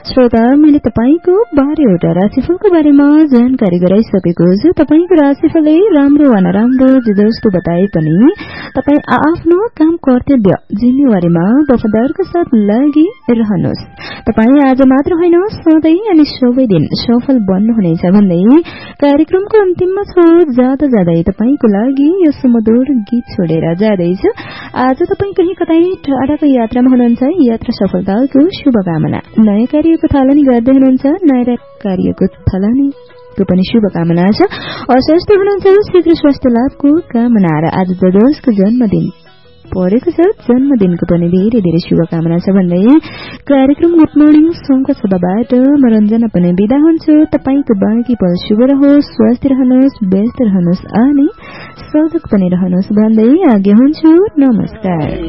श्रोता, मैले तपाईको 12वटा राशिफलको बारेमा जानकारी गराइसकेको छु। तपाईको राशिफलले राम्रो वा नराम्रो जस्तो बताए पनि तपाई आफ्नो काम कर्तव्य जिम्मेवारीमा वफादारका साथ लागि रहनुहोस्। तपाई आज मात्र होइन सधैँ अनि सबै दिन सफल बन्नुहुनेछ भन्दै कार्यक्रमको अन्तिममा जाँदा जाँदै तपाईको लागि यो सुमधुर गीत छोडेर जाँदैछु। आज तपाई कहीँ कतै टाढाको यात्रामा हुनुहुन्छ, यात्रा सफलताको शुभकामना। नयाँ कार्यको थालनी गर्दै हुनुहुन्छ, नयाँ कार्यको थालनीको पनि शुभकामना छ। अस्वस्थ हुनुहुन्छ, शीघ्र स्वास्थ्य लाभको कामना। र आज जसको जन्मदिन परेको छ, जन्मदिनको पनि धेरै धेरै शुभकामना छ भन्दै कार्यक्रम गुड मर्निङ सङ्घको सभाबाट म रञ्जना पनि बिदा हुन्छु। तपाईको बाँकी पल शुभ रहोस्, स्वस्थ रहनुहोस्, व्यस्त रहनुहोस् अनि सजग पनि रहनुहोस् भन्दै आगे हुन्छु। नमस्कार।